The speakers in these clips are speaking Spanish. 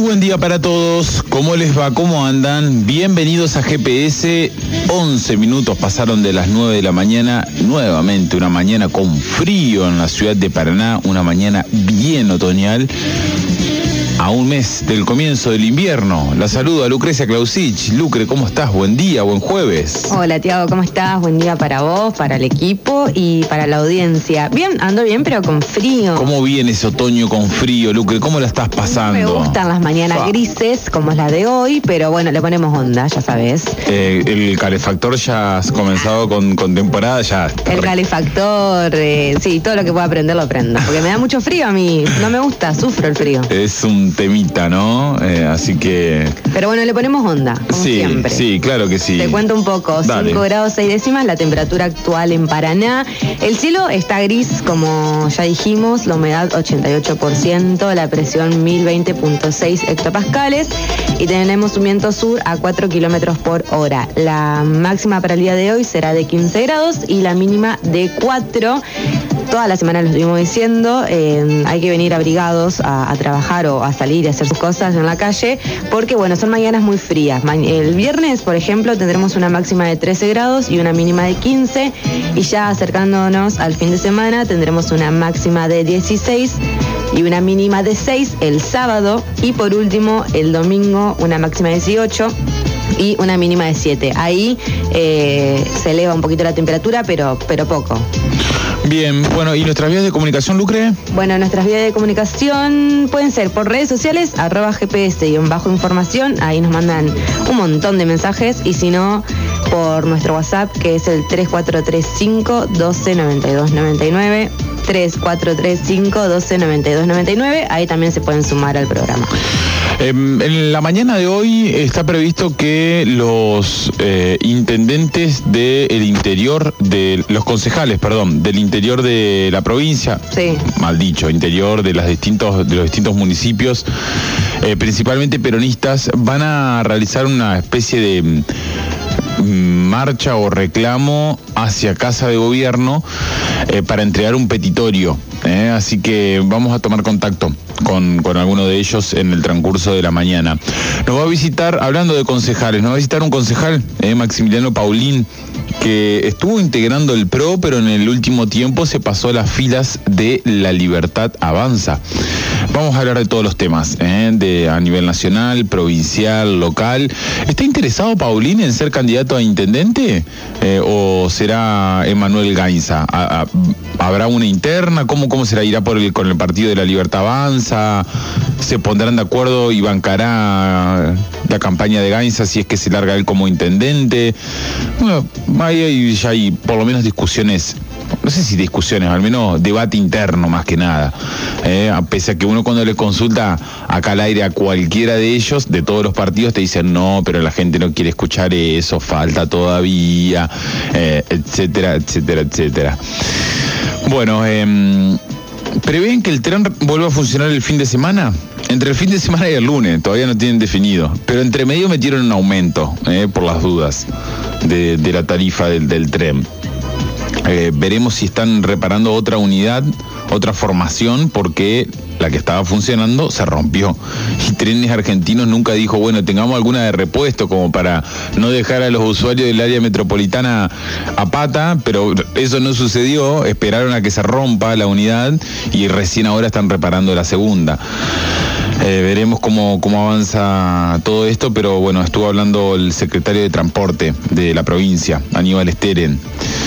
buen día para todos. ¿Cómo les va? ¿Cómo andan? Bienvenidos a GPS. 11 minutos pasaron de las 9 de la mañana. Nuevamente una mañana con frío en la ciudad de Paraná. Una mañana bien otoñal. A un mes del comienzo del invierno. La saludo a Lucrecia Clausich. Lucre, ¿cómo estás? Buen día, buen jueves. Hola, Tiago, ¿cómo estás? Buen día para vos, para el equipo y para la audiencia. Bien, ando bien, pero con frío. ¿Cómo viene ese otoño con frío, Lucre? ¿Cómo la estás pasando? Me gustan las mañanas grises, como es la de hoy, pero bueno, le ponemos onda, ya sabes. El calefactor ya has comenzado con temporada, ya. El calefactor, sí, todo lo que pueda prender lo prendo. Porque me da mucho frío a mí, no me gusta, sufro el frío. Es un temita, ¿no? Así que... Pero bueno, le ponemos onda, como siempre. Sí, claro que sí. Te cuento un poco. Dale. 5 grados 6 décimas, la temperatura actual en Paraná. El cielo está gris, como ya dijimos, la humedad 88%, la presión 1020.6 hectopascales y tenemos un viento sur a 4 kilómetros por hora. La máxima para el día de hoy será de 15 grados y la mínima de 4. Toda la semana lo estuvimos diciendo, hay que venir abrigados a trabajar o a salir y a hacer sus cosas en la calle, porque bueno, son mañanas muy frías. El viernes, por ejemplo, tendremos una máxima de 13 grados y una mínima de 15, y ya acercándonos al fin de semana tendremos una máxima de 16 y una mínima de 6 el sábado, y por último el domingo una máxima de 18 y una mínima de 7. Ahí se eleva un poquito la temperatura, pero poco. Bien, bueno, ¿y nuestras vías de comunicación, Lucre? Bueno, nuestras vías de comunicación pueden ser por redes sociales, @GPS_información, ahí nos mandan un montón de mensajes, y si no, por nuestro WhatsApp, que es el 3435 12 92 99, 3435 12 92 99, ahí también se pueden sumar al programa. En la mañana de hoy está previsto que los intendentes del interior, los concejales, del interior de la provincia, sí, mal dicho, interior de los distintos municipios, principalmente peronistas, van a realizar una especie de marcha o reclamo hacia Casa de Gobierno para entregar un petitorio. Así que vamos a tomar contacto con alguno de ellos en el transcurso de la mañana. Nos va a visitar, hablando de concejales, nos va a visitar un concejal, Maximiliano Paulín, que estuvo integrando el PRO, pero en el último tiempo se pasó a las filas de La Libertad Avanza. Vamos a hablar de todos los temas, a nivel nacional, provincial, local. ¿Está interesado Paulín en ser candidato a intendente? ¿O será Emanuel Gainza? ¿Habrá una interna? ¿Cómo será? ¿Irá con el partido de La Libertad Avanza? ¿Se pondrán de acuerdo y bancará la campaña de Gainza si es que se larga él como intendente? Bueno, ya hay por lo menos discusiones. No sé si discusiones, al menos debate interno más que nada. Pese a que uno cuando le consulta acá al aire a cualquiera de ellos, de todos los partidos, te dicen no, pero la gente no quiere escuchar eso, falta todavía, etcétera, etcétera, etcétera. Bueno, ¿prevén que el tren vuelva a funcionar el fin de semana? Entre el fin de semana y el lunes, todavía no tienen definido. Pero entre medio metieron un aumento, por las dudas, de la tarifa del tren. Veremos si están reparando otra unidad, otra formación, porque la que estaba funcionando se rompió. Y Trenes Argentinos nunca dijo, bueno, tengamos alguna de repuesto como para no dejar a los usuarios del área metropolitana a pata, pero eso no sucedió, esperaron a que se rompa la unidad y recién ahora están reparando la segunda. Veremos cómo avanza todo esto, pero bueno, estuvo hablando el secretario de Transporte de la provincia, Aníbal Steren.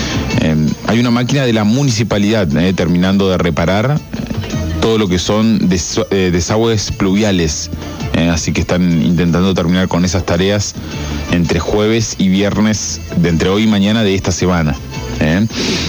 Hay una máquina de la municipalidad terminando de reparar todo lo que son desagües pluviales, así que están intentando terminar con esas tareas entre jueves y viernes, de entre hoy y mañana de esta semana.